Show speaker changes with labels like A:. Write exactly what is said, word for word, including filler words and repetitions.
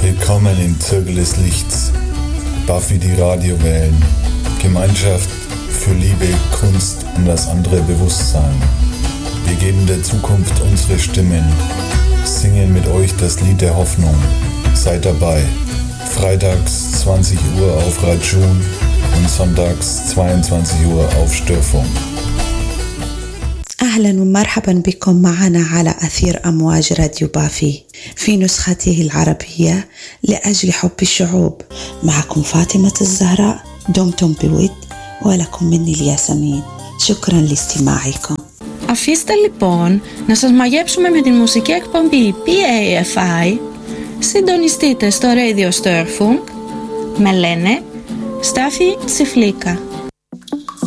A: Willkommen im Zirkel des Lichts. Buffy die Radiowellen. Gemeinschaft für Liebe, Kunst und das andere Bewusstsein. Wir geben der Zukunft unsere Stimmen. Singen mit euch das Lied der Hoffnung. Seid dabei. Freitags zwanzig Uhr auf Rajun und sonntags zweiundzwanzig Uhr auf Störfunk.
B: أهلا ومرحبا بكم معنا على أثير أمواج راديو بافي في نسخته العربية لأجل حب الشعوب. معكم فاطمة الزهراء، دمتم بود ولكم مني الياسمين. شكرا لاستماعكم.
C: Αφήστε λοιπόν να σας μαγέψουμε με την μουσική εκπομπή πι έι εφ άι. Συντονιστείτε στο Radio Störfunk. Με λένε Στάφη Τσιφλίκα.